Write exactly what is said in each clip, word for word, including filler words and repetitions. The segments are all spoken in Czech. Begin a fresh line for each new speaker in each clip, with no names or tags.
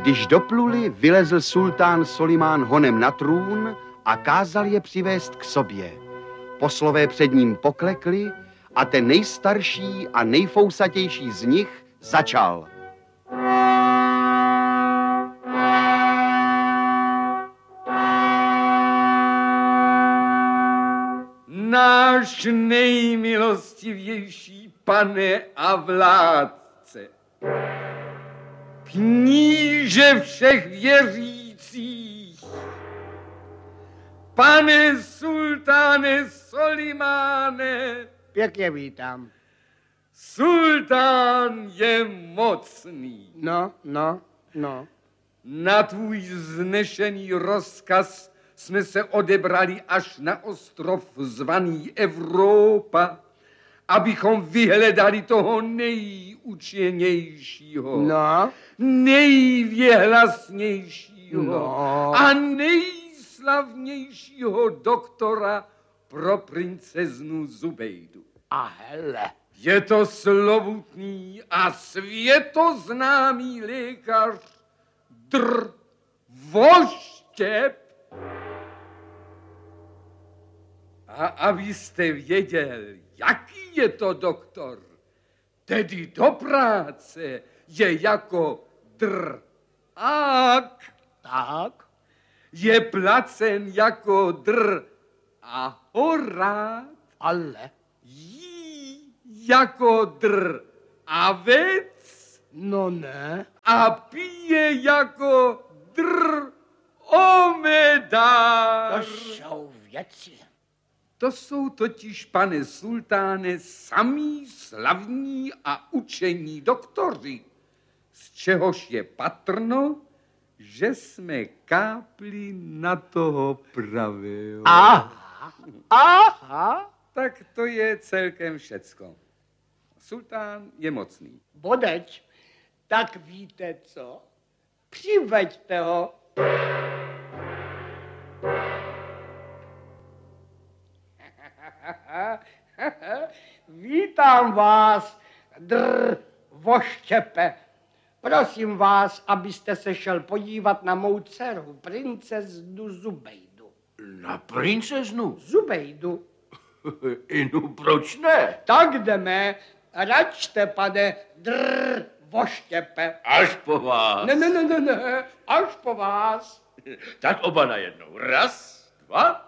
Když dopluli, vylezl sultán Solimán honem na trůn a kázal je přivést k sobě. Poslové před ním poklekli a ten nejstarší a nejfousatější z nich začal.
Náš nejmilostivější pane a vládce, kníže všech věřících, pane sultáne Solimáne.
Pěkně vítám.
Sultán je mocný.
No, no, no.
Na tvůj znešený rozkaz jsme se odebrali až na ostrov zvaný Evropa, abychom vyhledali toho nejučenějšího,
No.
nejvěhlasnějšího
No.
a nejslavnějšího doktora pro princeznu Zubejdu.
A hele.
Je to slovutný a světoznámý lékař Dr. Voštěp. A abyste věděl, jaký je to doktor, tedy do práce je jako drák.
Tak.
Je placen jako dr a horát.
Ale.
Jí jako dr a vec.
No ne.
A pije jako dr omedár.
To jsou věci.
To jsou totiž, pane sultáne, samý slavní a učení doktoři, z čehož je patrno, že jsme kápli na toho pravého.
Aha. Aha.
Tak to je celkem všecko. Sultán je mocný.
Bodeč, tak víte co? Přiveďte ho. Vítám vás, dr. Voštěpe. Prosím vás, abyste se šel podívat na mou dceru, princeznu Zubejdu.
Na princeznu?
Zubejdu.
Inu, proč ne?
Tak jdeme. Račte, pane dr. Voštěpe.
Až po vás.
Ne, ne, ne, ne, ne, až po vás.
Tak oba najednou. Raz, dva.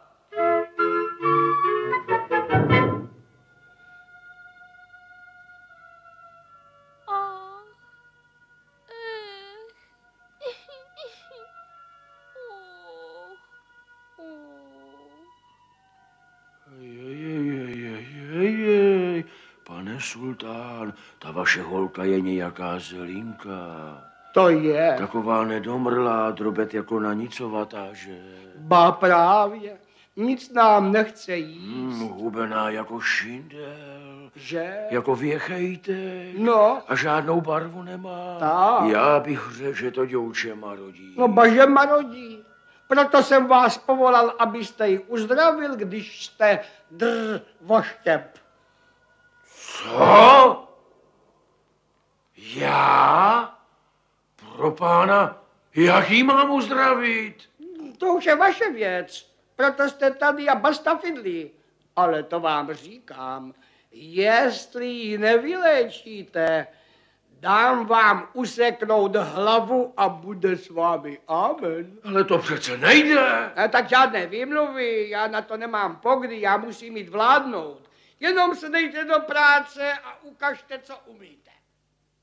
Jejejejejejej, pane sultán, ta vaše holka je nějaká zelinka.
To je.
Taková nedomrlá, drobet jako na nicovatá, že?
Ba právě. Nic nám nechce jíst.
Hmm, hubená jako šindel.
Že?
Jako věchejtek.
No.
A žádnou barvu nemá.
Tak.
Já bych řekl, že to děvče marodí.
No baže marodí. Proto jsem vás povolal, abyste ji uzdravil, když jste dr. Voštěp.
Co? Já? Pro pána, jak jí mám uzdravit?
To už je vaše věc. Proto jste tady a basta fidlí. Ale to vám říkám, jestli ji nevyléčíte, dám vám useknout hlavu a bude s vámi. Amen.
Ale to přece nejde.
A tak žádné výmluvy, já na to nemám pokdy, já musím jít vládnout. Jenom se dejte do práce a ukažte, co umíte.